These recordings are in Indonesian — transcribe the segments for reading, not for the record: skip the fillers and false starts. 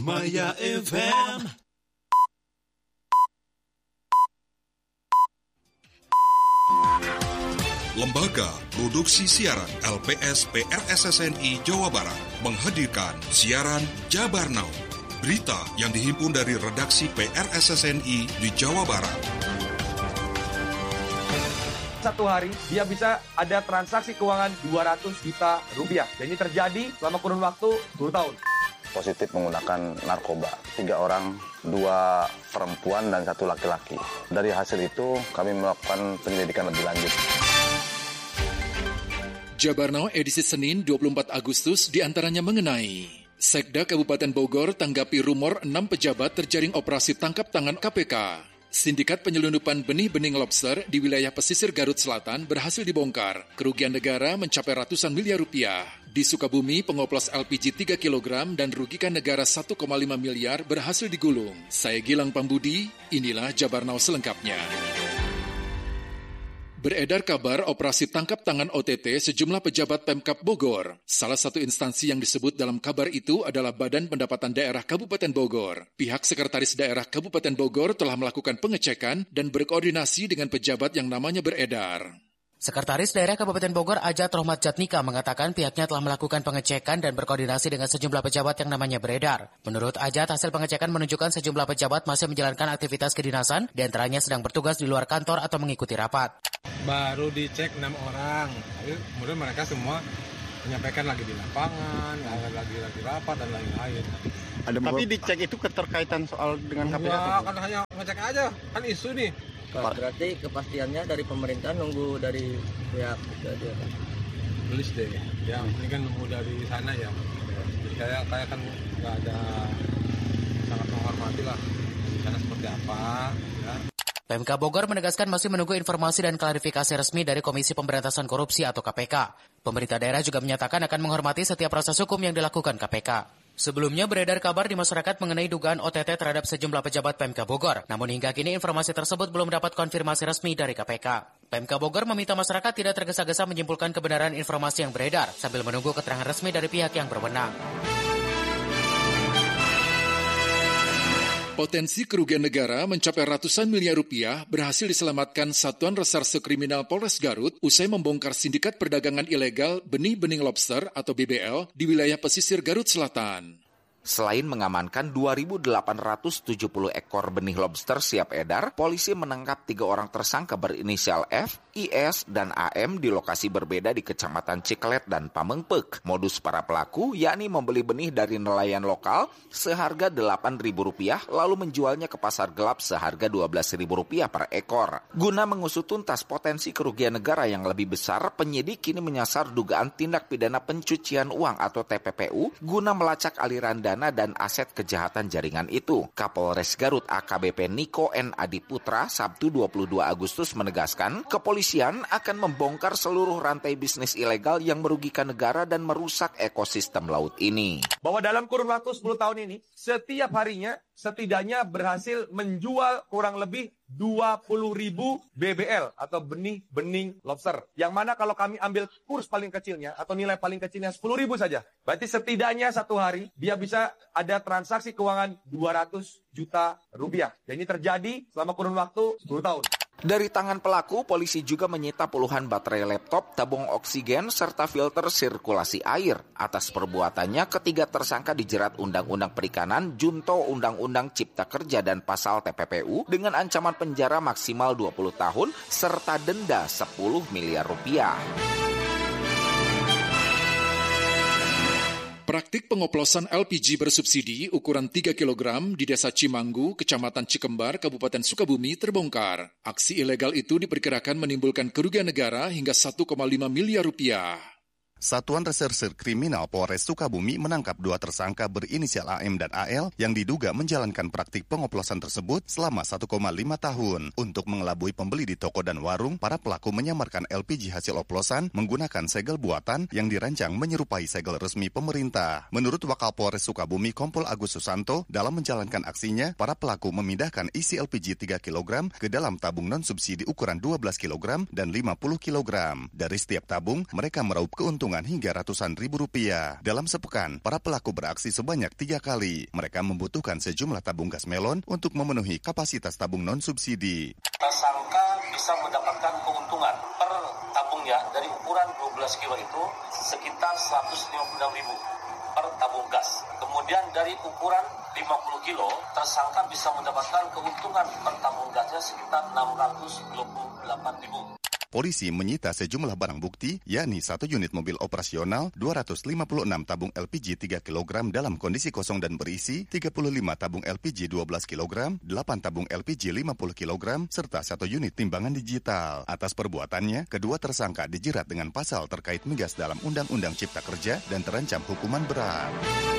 Maya FM. Lembaga Produksi Siaran LPS PRSSNI Jawa Barat menghadirkan siaran Jabar Now. Berita yang dihimpun dari redaksi PRSSNI di Jawa Barat. Satu hari dia bisa ada transaksi keuangan 200 juta rupiah. Dan ini terjadi selama kurun waktu 10 tahun. Positif menggunakan narkoba. 3 orang, 2 perempuan dan 1 laki-laki. Dari hasil itu kami melakukan penyelidikan lebih lanjut. Jabar Now edisi Senin 24 Agustus diantaranya mengenai Sekda Kabupaten Bogor tanggapi rumor 6 pejabat terjaring operasi tangkap tangan KPK. Sindikat penyelundupan benih-benih lobster di wilayah pesisir Garut Selatan berhasil dibongkar. Kerugian negara mencapai ratusan miliar rupiah. Di Sukabumi, pengoplos LPG 3 kg dan rugikan negara 1,5 miliar berhasil digulung. Saya Gilang Pambudi, inilah Jabar Now selengkapnya. Beredar kabar operasi tangkap tangan OTT sejumlah pejabat Pemkab Bogor. Salah satu instansi yang disebut dalam kabar itu adalah Badan Pendapatan Daerah Kabupaten Bogor. Pihak Sekretaris Daerah Kabupaten Bogor telah melakukan pengecekan dan berkoordinasi dengan pejabat yang namanya beredar. Sekretaris Daerah Kabupaten Bogor Ajat Rohmat Jatnika mengatakan pihaknya telah melakukan pengecekan dan berkoordinasi dengan sejumlah pejabat yang namanya beredar. Menurut Ajat, hasil pengecekan menunjukkan sejumlah pejabat masih menjalankan aktivitas kedinasan, di antaranya sedang bertugas di luar kantor atau mengikuti rapat. Baru dicek 6 orang, kemudian mereka semua menyampaikan lagi di lapangan, lagi rapat dan lain-lain. Tapi dicek itu keterkaitan soal dengan KPK? Ya, kan hanya ngecek aja, kan isu nih. Berarti kepastiannya dari pemerintah nunggu dari pihak dia kan? Tulis deh, ya ini kan nunggu dari sana ya. Jadi kayak kan nggak ada, sangat menghormati lah di sana seperti apa. Ya. Pemkab Bogor menegaskan masih menunggu informasi dan klarifikasi resmi dari Komisi Pemberantasan Korupsi atau KPK. Pemerintah daerah juga menyatakan akan menghormati setiap proses hukum yang dilakukan KPK. Sebelumnya beredar kabar di masyarakat mengenai dugaan OTT terhadap sejumlah pejabat Pemkab Bogor. Namun hingga kini informasi tersebut belum dapat konfirmasi resmi dari KPK. Pemkab Bogor meminta masyarakat tidak tergesa-gesa menyimpulkan kebenaran informasi yang beredar sambil menunggu keterangan resmi dari pihak yang berwenang. Potensi kerugian negara mencapai ratusan miliar rupiah berhasil diselamatkan Satuan Reserse Kriminal Polres Garut usai membongkar sindikat perdagangan ilegal benih-benih lobster atau BBL di wilayah pesisir Garut Selatan. Selain mengamankan 2.870 ekor benih lobster siap edar, polisi menangkap 3 orang tersangka berinisial F, IS, dan AM di lokasi berbeda di Kecamatan Ciklet dan Pamengpek. Modus para pelaku yakni membeli benih dari nelayan lokal seharga Rp8.000 lalu menjualnya ke pasar gelap seharga Rp12.000 per ekor. Guna mengusut tuntas potensi kerugian negara yang lebih besar, penyidik kini menyasar dugaan tindak pidana pencucian uang atau TPPU guna melacak aliran dana dan aset kejahatan jaringan itu. Kapolres Garut AKBP Niko N. Adiputra Sabtu 22 Agustus menegaskan, kepolisian akan membongkar seluruh rantai bisnis ilegal yang merugikan negara dan merusak ekosistem laut ini. Bahwa dalam kurun waktu 10 tahun ini, setiap harinya setidaknya berhasil menjual kurang lebih 20.000 BBL atau benih-benih lobster. Yang mana kalau kami ambil kurs paling kecilnya atau nilai paling kecilnya 10.000 saja. Berarti setidaknya satu hari dia bisa ada transaksi keuangan 200 juta rupiah. Dan ini terjadi selama kurun waktu 10 tahun. Dari tangan pelaku, polisi juga menyita puluhan baterai laptop, tabung oksigen, serta filter sirkulasi air. Atas perbuatannya, ketiga tersangka dijerat Undang-Undang Perikanan, Junto Undang-Undang Cipta Kerja dan Pasal TPPU dengan ancaman penjara maksimal 20 tahun serta denda 10 miliar rupiah. Praktik pengoplosan LPG bersubsidi ukuran 3 kg di Desa Cimanggu, Kecamatan Cikembar, Kabupaten Sukabumi terbongkar. Aksi ilegal itu diperkirakan menimbulkan kerugian negara hingga 1,5 miliar rupiah. Satuan Reserse Kriminal Polres Sukabumi menangkap 2 tersangka berinisial AM dan AL yang diduga menjalankan praktik pengoplosan tersebut selama 1,5 tahun. Untuk mengelabui pembeli di toko dan warung, para pelaku menyamarkan LPG hasil oplosan menggunakan segel buatan yang dirancang menyerupai segel resmi pemerintah. Menurut Wakal Polres Sukabumi Kompol Agus Susanto, dalam menjalankan aksinya, para pelaku memindahkan isi LPG 3 kg ke dalam tabung non-subsidi ukuran 12 kg dan 50 kg. Dari setiap tabung, mereka meraup keuntungan tabungan hingga ratusan ribu rupiah. Dalam sepekan, para pelaku beraksi sebanyak 3 kali. Mereka membutuhkan sejumlah tabung gas melon untuk memenuhi kapasitas tabung non-subsidi. Tersangka bisa mendapatkan keuntungan per tabungnya dari ukuran 12 kilo itu sekitar 156.000 per tabung gas. Kemudian dari ukuran 50 kilo, tersangka bisa mendapatkan keuntungan per tabung gasnya sekitar 628.000. Polisi menyita sejumlah barang bukti, yakni 1 unit mobil operasional, 256 tabung LPG 3 kg dalam kondisi kosong dan berisi, 35 tabung LPG 12 kg, 8 tabung LPG 50 kg, serta 1 unit timbangan digital. Atas perbuatannya, kedua tersangka dijerat dengan pasal terkait migas dalam Undang-Undang Cipta Kerja dan terancam hukuman berat.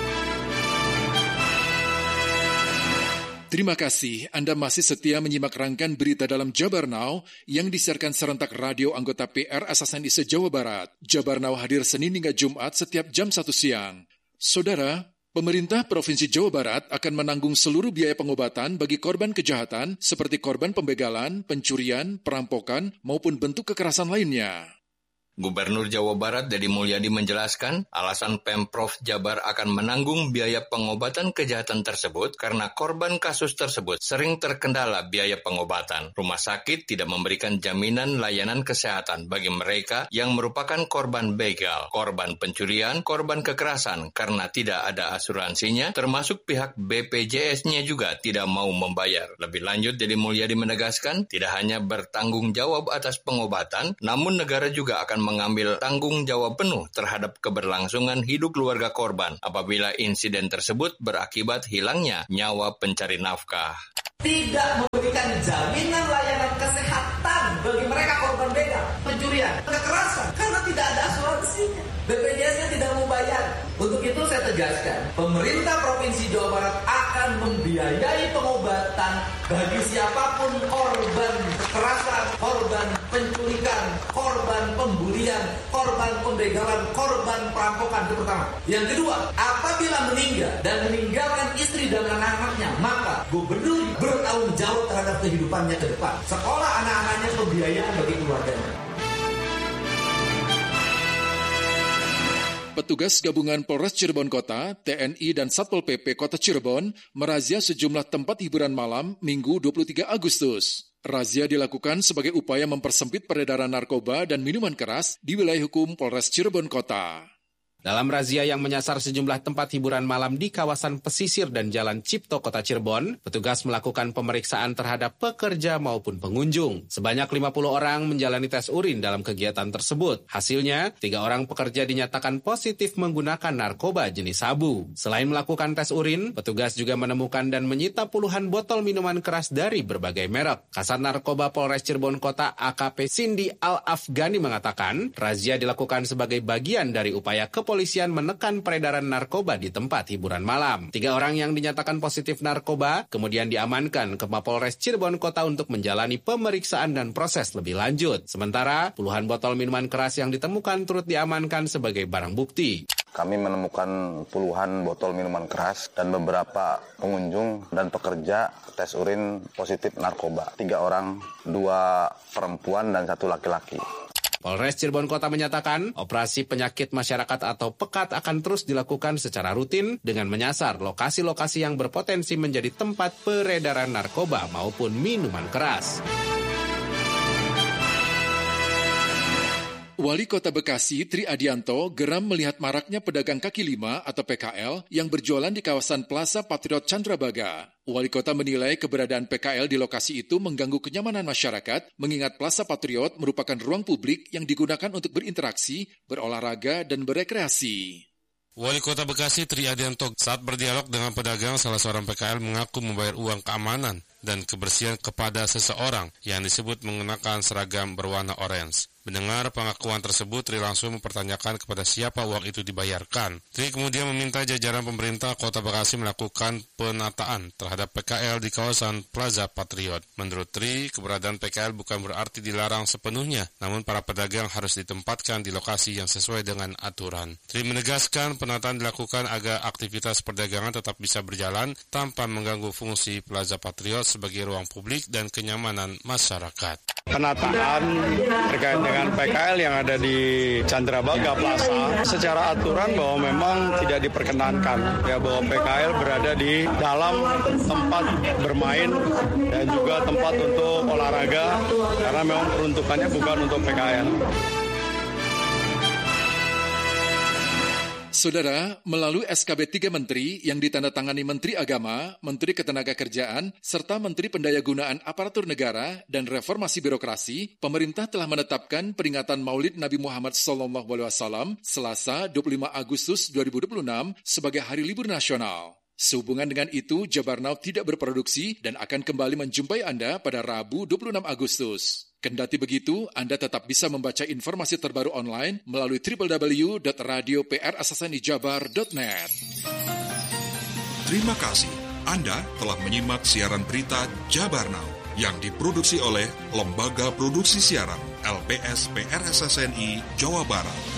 Terima kasih Anda masih setia menyimak rangkaian berita dalam Jabar Now yang disiarkan serentak radio anggota PR SSNI se-Jawa Barat. Jabar Now hadir Senin hingga Jumat setiap jam 1 siang. Saudara, pemerintah Provinsi Jawa Barat akan menanggung seluruh biaya pengobatan bagi korban kejahatan seperti korban pembegalan, pencurian, perampokan, maupun bentuk kekerasan lainnya. Gubernur Jawa Barat Deddy Mulyadi menjelaskan, alasan Pemprov Jabar akan menanggung biaya pengobatan kejahatan tersebut karena korban kasus tersebut sering terkendala biaya pengobatan. Rumah sakit tidak memberikan jaminan layanan kesehatan bagi mereka yang merupakan korban begal, korban pencurian, korban kekerasan karena tidak ada asuransinya, termasuk pihak BPJS-nya juga tidak mau membayar. Lebih lanjut, Deddy Mulyadi menegaskan, tidak hanya bertanggung jawab atas pengobatan, namun negara juga akan mengambil tanggung jawab penuh terhadap keberlangsungan hidup keluarga korban apabila insiden tersebut berakibat hilangnya nyawa pencari nafkah. Tidak memberikan jaminan layanan kesehatan bagi mereka korban begal, pencurian, kekerasan karena tidak ada asuransinya. BPJS-nya tidak mau bayar. Untuk itu saya tegaskan, pemerintah Provinsi Jawa Barat akan membiayai pengobatan bagi siapapun korban kekerasan, korban penculikan, korban pembulian, korban pembegalan, korban perampokan, itu pertama. Yang kedua, apabila meninggal dan meninggalkan istri dan anak-anaknya, maka gubernur bertanggung jawab terhadap kehidupannya ke depan. Sekolah anak-anaknya, pembiayaan bagi keluarganya. Petugas gabungan Polres Cirebon Kota, TNI, dan Satpol PP Kota Cirebon merazia sejumlah tempat hiburan malam Minggu 23 Agustus. Razia dilakukan sebagai upaya mempersempit peredaran narkoba dan minuman keras di wilayah hukum Polres Cirebon Kota. Dalam razia yang menyasar sejumlah tempat hiburan malam di kawasan pesisir dan Jalan Cipto, Kota Cirebon, petugas melakukan pemeriksaan terhadap pekerja maupun pengunjung. Sebanyak 50 orang menjalani tes urin dalam kegiatan tersebut. Hasilnya, 3 orang pekerja dinyatakan positif menggunakan narkoba jenis sabu. Selain melakukan tes urin, petugas juga menemukan dan menyita puluhan botol minuman keras dari berbagai merek. Kasat Narkoba Polres Cirebon Kota AKP Cindy Al-Afghani mengatakan, razia dilakukan sebagai bagian dari upaya kepolisian menekan peredaran narkoba di tempat hiburan malam. 3 orang yang dinyatakan positif narkoba kemudian diamankan ke Mapolres Cirebon Kota untuk menjalani pemeriksaan dan proses lebih lanjut. Sementara, puluhan botol minuman keras yang ditemukan turut diamankan sebagai barang bukti. Kami menemukan puluhan botol minuman keras dan beberapa pengunjung dan pekerja tes urin positif narkoba. 3 orang, 2 perempuan dan 1 laki-laki. Polres Cirebon Kota menyatakan, operasi penyakit masyarakat atau PEKAT akan terus dilakukan secara rutin dengan menyasar lokasi-lokasi yang berpotensi menjadi tempat peredaran narkoba maupun minuman keras. Wali Kota Bekasi, Tri Adianto, geram melihat maraknya pedagang kaki lima atau PKL yang berjualan di kawasan Plaza Patriot Candrabaga. Wali Kota menilai keberadaan PKL di lokasi itu mengganggu kenyamanan masyarakat, mengingat Plaza Patriot merupakan ruang publik yang digunakan untuk berinteraksi, berolahraga, dan berekreasi. Wali Kota Bekasi, Tri Adianto, saat berdialog dengan pedagang, salah seorang PKL mengaku membayar uang keamanan dan kebersihan kepada seseorang yang disebut mengenakan seragam berwarna orange. Mendengar pengakuan tersebut, Tri langsung mempertanyakan kepada siapa uang itu dibayarkan. Tri kemudian meminta jajaran pemerintah Kota Bekasi melakukan penataan terhadap PKL di kawasan Plaza Patriot. Menurut Tri, keberadaan PKL bukan berarti dilarang sepenuhnya, namun para pedagang harus ditempatkan di lokasi yang sesuai dengan aturan. Tri menegaskan penataan dilakukan agar aktivitas perdagangan tetap bisa berjalan tanpa mengganggu fungsi Plaza Patriot sebagai ruang publik dan kenyamanan masyarakat. Penataan terkait dengan PKL yang ada di Candrabaga Plaza secara aturan bahwa memang tidak diperkenankan ya, bahwa PKL berada di dalam tempat bermain dan juga tempat untuk olahraga karena memang peruntukannya bukan untuk PKL. Saudara, melalui SKB 3 Menteri yang ditandatangani Menteri Agama, Menteri Ketenagakerjaan, serta Menteri Pendayagunaan Aparatur Negara dan Reformasi Birokrasi, pemerintah telah menetapkan peringatan Maulid Nabi Muhammad SAW Selasa 25 Agustus 2026 sebagai hari libur nasional. Sehubungan dengan itu, Jabarnau tidak berproduksi dan akan kembali menjumpai Anda pada Rabu 26 Agustus. Kendati begitu, Anda tetap bisa membaca informasi terbaru online melalui www.radioprssnijabar.net. Terima kasih. Anda telah menyimak siaran berita Jabar Now yang diproduksi oleh Lembaga Produksi Siaran LPS PRSSNI Jawa Barat.